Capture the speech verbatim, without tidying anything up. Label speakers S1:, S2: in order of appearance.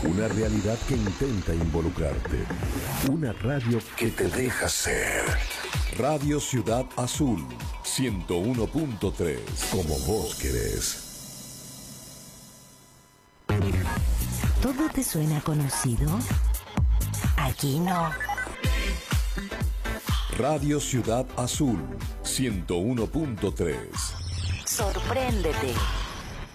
S1: Una realidad que intenta involucrarte. Una radio que te deja ser. Radio Ciudad Azul, ciento uno punto tres. Como vos querés.
S2: ¿Todo te suena conocido? Aquí no.
S1: Radio Ciudad Azul, ciento uno punto tres.
S2: Sorpréndete.